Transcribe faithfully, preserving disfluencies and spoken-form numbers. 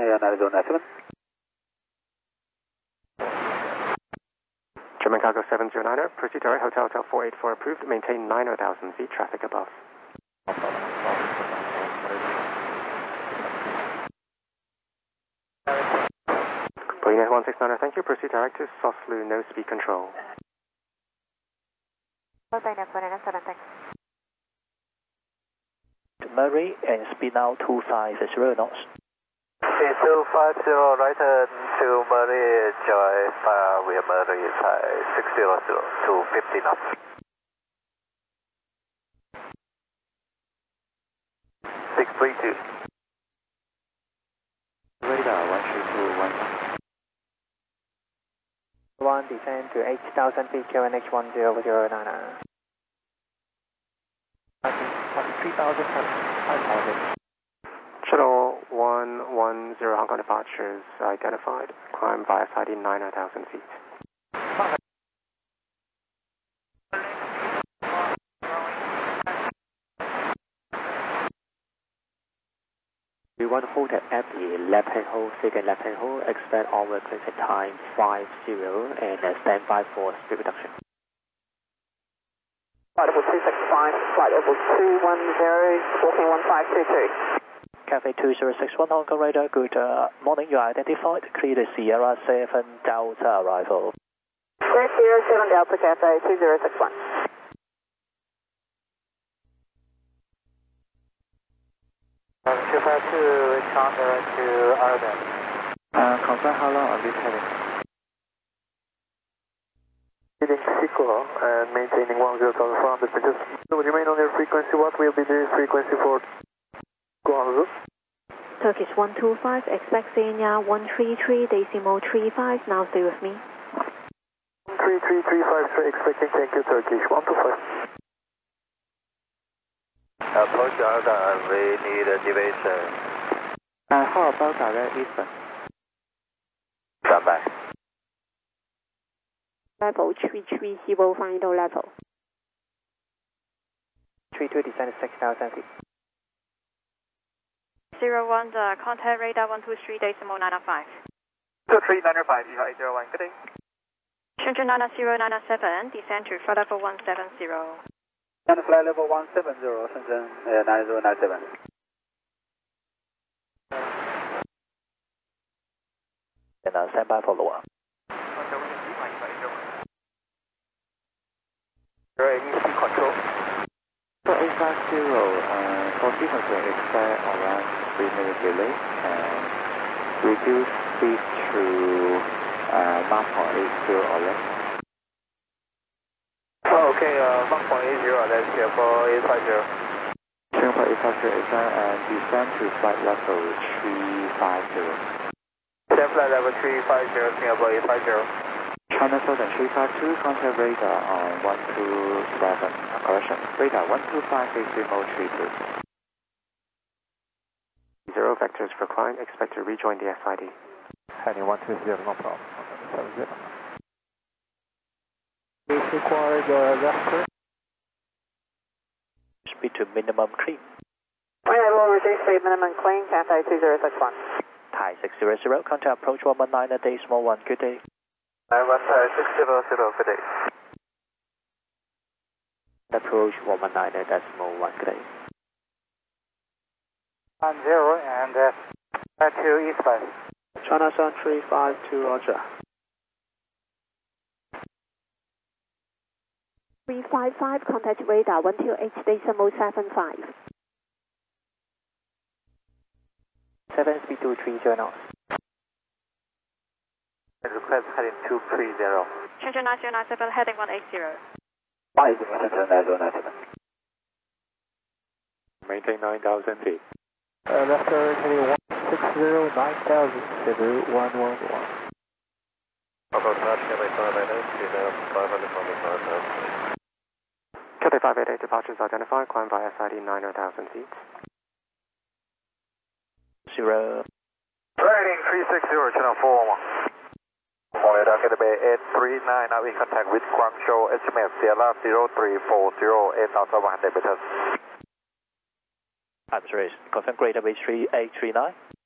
Air nine zero nine seven. German Cargo seven zero niner, proceed direct Hotel Hotel four eight four approved, maintain nine thousand feet, traffic above. Boeing one six niner, thank you, proceed direct to Soslu, no speed control. Murray and speed now two five zero knots. two five zero, right turn to Murray, Joy, fire via Murray, six zero zero to fifty knots. six three two. Radar one three two one. One descend to eight thousand feet, Q N H one zero zero nine nine. three thousand five thousand. Shuttle one one zero Hong Kong departures identified. Climb via S I D nine thousand feet. We want to hold at the left hand hole, second left hand hole, expect our closing time five zero and stand by for speed reduction. Flight level two six five, flight level two one zero, walking one five two two. Cafe two zero six one Hong Kong radar, good uh, morning, you are identified, clear the Sierra seven Delta arrival. Clear Sierra seven Delta, Cafe two zero six one. two five two, counter to Arden. Uh, confirm how long are we heading? Heading Sequoia and maintaining one zero thousand four hundred meters. So remain on your frequency. What will be the frequency for Guangzhou? Turkish one two five, expect Senya one three three, decimal three five, now stay with me. three three three five, expecting, thank you, Turkish one two five. Approach Arda, we need a deviation. Uh, how about direct eastbound? Stand by. Level three three zero, final level. three two descend six thousand feet. zero one, uh, contact radar one two three, decimal nine five. two three nine five, eight zero one, good day. Shenzhen nine zero nine seven, descend to flight level one seven zero. And flight level one seven zero, Shenzhen uh, nine zero nine seven. And uh, stand by for lower. Right, E C control. So eight five zero, uh, for frequency expect around three minute delay and reduce speed to uh, Mach point eight zero or less. Oh, okay, uh, Mach point eight zero, let's go for eight five zero. Singapore eight five zero and descend to flight level three five zero. Then flight level three five zero, Singapore eight five zero. China Southern three five two, contact radar on one two seven, uh, correction, radar one two five, decimal three two. Zero vectors for climb, expect to rejoin the S I D. Heading one two zero, no problem. seven zero. Please require the vector. Speed to minimum clean. We will reduce speed minimum clean, Cafe two zero six one. Thai six zero zero, contact approach one one nine, decimal one, good day. nine one Thai six zero zero, good day. Approach one one nine, decimal one, good day. one zero and uh, to eastbound. China Southern three five two, roger. three five five, contact radar one two eight, decimal seven five. seven speed two three zero knots. Request heading two three zero. Shenzhen nine zero nine seven, heading one eight zero. Five zero nine zero nine seven. Maintain nine thousand feet. Uh, left turn heading one six zero, nine thousand, zero one one one. Cathay five eight eight, departures identified, climb via S I D nine thousand feet. Zero. Riding three six zero, channel four one. Only target bay eight three nine, now in contact with Guangzhou, estimate Sierra zero three four zero, eight thousand one hundred meters. I'm sorry, confirm greater base three eight three nine.